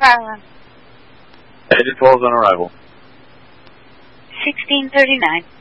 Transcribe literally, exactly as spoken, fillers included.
Marlin. Agent twelve is on arrival. sixteen thirty-nine.